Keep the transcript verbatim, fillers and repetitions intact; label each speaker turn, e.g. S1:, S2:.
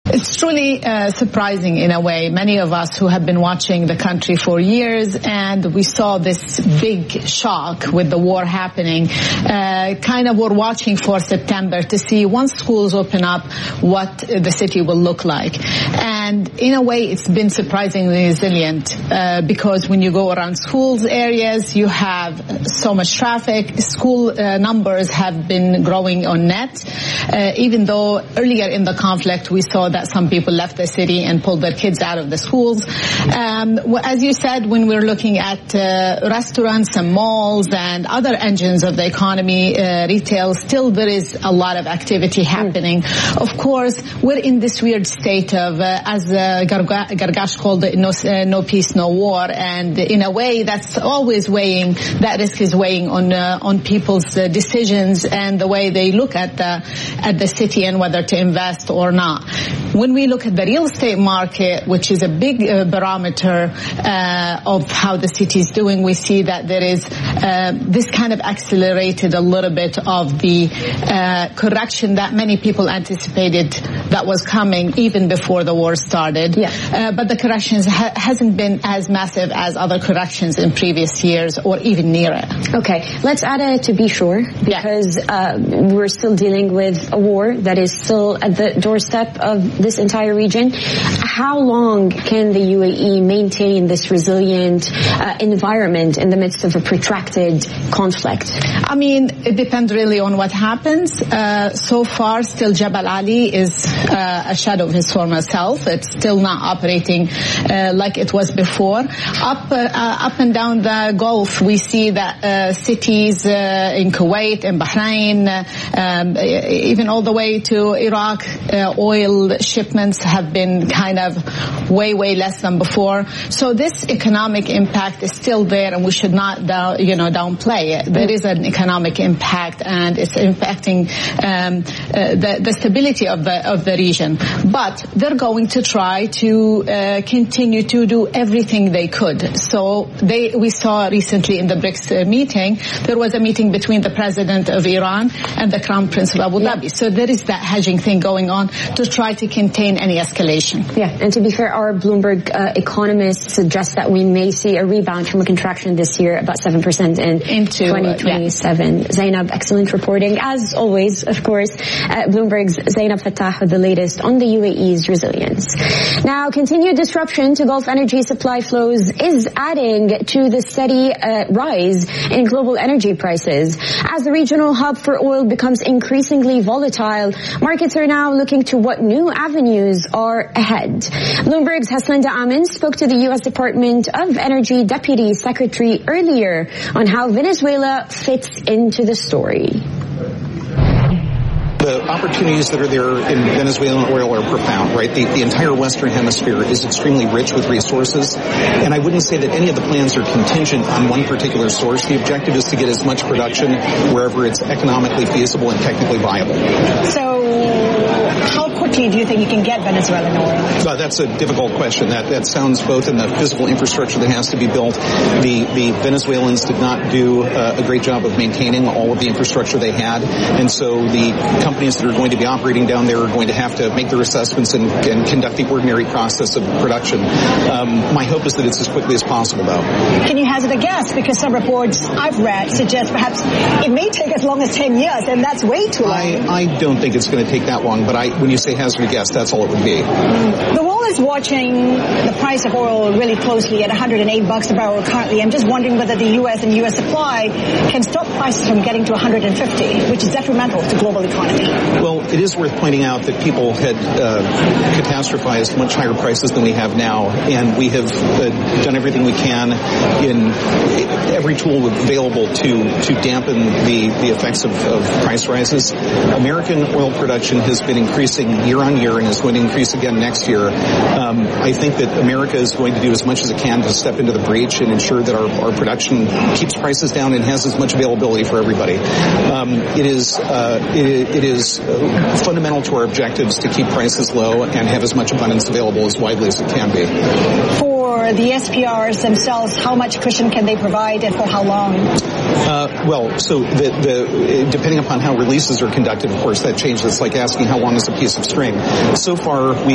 S1: It's truly uh, surprising in a way. Many of us who have been watching the country for years, and we saw this big shock with the war happening, uh, kind of were watching for September to see once schools open up what the city will look like. And in a way, it's been surprisingly resilient uh, because when you go around schools areas, you have so much traffic. School uh, numbers have been growing on net, uh, even though earlier in the conflict we saw that some people left the city and pulled their kids out of the schools. Um, as you said, when we're looking at uh, restaurants and malls and other engines of the economy, uh, retail, still there is a lot of activity happening. Mm. Of course, we're in this weird state of, uh, as uh, Gargash called it, no, uh, no peace, no war. And in a way, that's always weighing, that risk is weighing on uh, on people's uh, decisions and the way they look at the, at the city and whether to invest or not. When we look at the real estate market, which is a big uh, barometer uh, of how the city is doing, we see that there is uh, this kind of accelerated a little bit of the uh, correction that many people anticipated that was coming even before the war started. Yeah. Uh, but the corrections ha- hasn't been as massive as other corrections in previous years or even near it.
S2: Okay, let's add a to be sure, because yeah. uh, we're still dealing with a war that is still at the doorstep of this entire region. How long can the U A E maintain this resilient uh, environment in the midst of a protracted conflict?
S1: I mean, it depends really on what happens. Uh, so far, still Jabal Ali is uh, a shadow of his former self. It's still not operating uh, like it was before. Up, uh, up and down the Gulf, we see that uh, cities uh, in Kuwait and Bahrain, uh, um, even all the way to Iraq, uh, oil shipments have been kind of way, way less than before. So this economic impact is still there, and we should not, down, you know, downplay it. There is an economic impact, and it's impacting um, uh, the, the stability of the of the region. But they're going to try to uh, continue to do everything they could. So they, we saw recently in the BRICS uh, meeting, there was a meeting between the president of Iran and the Crown Prince of Abu Dhabi. So there is that hedging thing going on to try to contain any escalation.
S2: Yeah, and to be fair, our Bloomberg uh, economists suggest that we may see a rebound from a contraction this year, about seven percent in
S1: Into,
S2: twenty twenty-seven. Uh, yeah. Zainab, excellent reporting. As always, of course, uh, Bloomberg's Zainab Fattah with the latest on the U A E's resilience. Now, continued disruption to Gulf energy supply flows is adding to the steady uh, rise in global energy prices. As the regional hub for oil becomes increasingly volatile, markets are now looking to what new avenues are ahead. Bloomberg's Haslinda Amin spoke to the U S Department of Energy Deputy Secretary earlier on how Venezuela fits into the story.
S3: The opportunities that are there in Venezuelan oil are profound, right? The, the entire Western Hemisphere is extremely rich with resources, and I wouldn't say that any of the plans are contingent on one particular source. The objective is to get as much production wherever it's economically feasible and technically viable.
S4: So how quickly do you think you can get Venezuelan oil?
S3: Uh, that's a difficult question. That that sounds both in the physical infrastructure that has to be built. The, the Venezuelans did not do uh, a great job of maintaining all of the infrastructure they had, and so the companies that are going to be operating down there are going to have to make their assessments and, and conduct the ordinary process of production. Um, my hope is that it's as quickly as possible, though.
S4: Can you hazard a guess? Because some reports I've read suggest perhaps it may take as long as ten years, and that's way too long.
S3: I, I don't think it's going to take that long, but I, when you say hazard a guess, that's all it would be.
S4: The world is watching the price of oil really closely at one hundred eight bucks a barrel currently. I'm just wondering whether the U S and U S supply can stop prices from getting to one hundred fifty, which is detrimental to global economy.
S3: Well, it is worth pointing out that people had uh, catastrophized much higher prices than we have now, and we have uh, done everything we can in every tool available to to dampen the, the effects of, of price rises. American oil production has been increasing year on year and is going to increase again next year. Um, I think that America is going to do as much as it can to step into the breach and ensure that our, our production keeps prices down and has as much availability for everybody. Um, it is uh, it, it is uh, fundamental to our objectives to keep prices low and have as much abundance available as widely as it can be.
S4: For the S P Rs themselves, how much cushion can they provide and for how long?
S3: Uh, well, so the, the, depending upon how releases are conducted, of course, that changes. It's like asking how long is a piece of string. So far, we